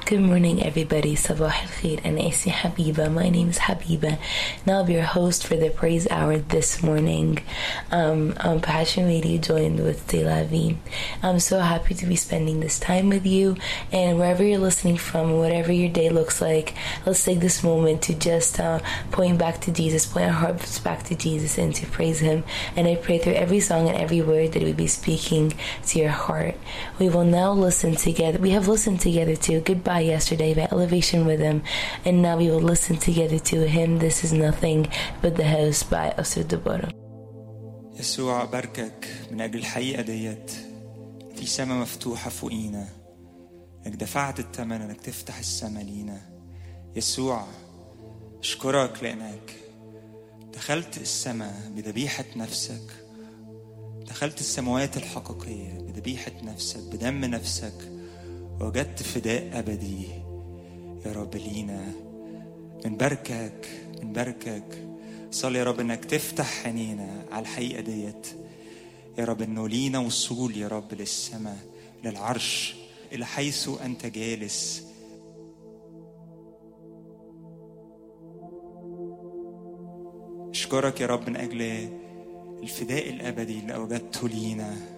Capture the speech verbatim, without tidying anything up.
Good morning, everybody. Sabah al-khair. أنا اسمي حبيبة. My name is Habiba, and I'll be your host for the Praise Hour this morning. Um, I'm passionately joined with De La Vie. I'm so happy to be spending this time with you, and wherever you're listening from, whatever your day looks like, let's take this moment to just uh, point back to Jesus, point our hearts back to Jesus, and to praise Him. And I pray through every song and every word that we be speaking to your heart. We will now listen together. We have listened together to Goodbye Yesterday by Elevation Rhythm, and now we will listen together to Him This Is Nothing But the House by Asir Dabara. يسوع باركك من أجل الحقيقة ديت في سماء مفتوحة فوقينا، إنك دفعت الثمن إنك تفتح السماء لينا. يسوع أشكرك لأنك دخلت السماء بذبيحة نفسك، دخلت السماوات الحقيقية بذبيحة نفسك بدم نفسك، وجدت فداء أبدي يا رب لينا. من بركك من بركك صلي يا رب إنك تفتح عينينا على الحقيقة ديت يا رب، إنه لينا وصول يا رب للسماء، للعرش، إلى حيث أنت جالس. أشكرك يا رب من أجل الفداء الأبدي اللي أوجدته لينا.